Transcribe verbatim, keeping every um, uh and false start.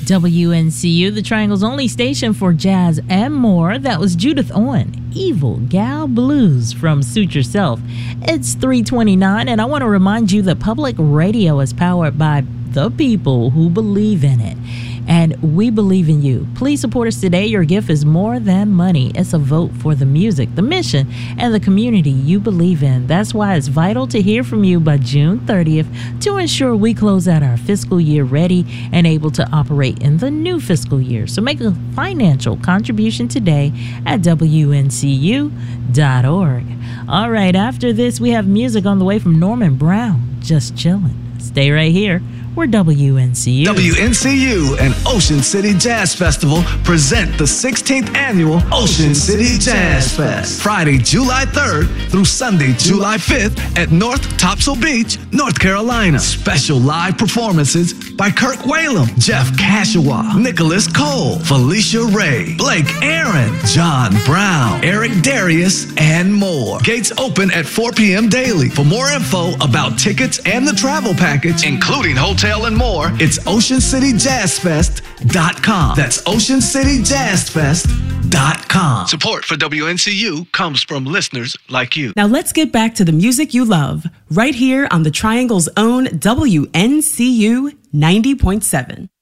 W N C U, the Triangle's only station for jazz and more. That was Judith Owen, Evil Gal Blues from Suit Yourself. It's three twenty-nine, and I want to remind you that public radio is powered by the people who believe in it. And we believe in you. Please support us today. Your gift is more than money. It's a vote for the music, the mission, and the community you believe in. That's why it's vital to hear from you by June thirtieth to ensure we close out our fiscal year ready and able to operate in the new fiscal year. So make a financial contribution today at W N C U dot org. All right, after this, we have music on the way from Norman Brown, Just Chillin'. Stay right here. We're W N C U. W N C U and Ocean City Jazz Festival present the sixteenth Annual Ocean City Jazz Fest. Friday, July third through Sunday, July fifth at North Topsail Beach, North Carolina. Special live performances by Kirk Whalum, Jeff Kashawa, Nicholas Cole, Felicia Ray, Blake Aaron, John Brown, Eric Darius, and more. Gates open at four p.m. daily. For more info about tickets and the travel package, including hotel and more, it's ocean city jazz fest dot com. That's ocean city jazz fest dot com. Support for W N C U comes from listeners like you. Now let's get back to the music you love, right here on the Triangle's own W N C U ninety point seven.